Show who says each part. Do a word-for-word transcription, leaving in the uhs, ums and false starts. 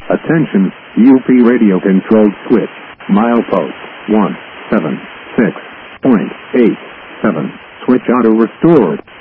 Speaker 1: Attention, U P radio controlled switch. Milepost one seven six point eight seven. Switch auto restored.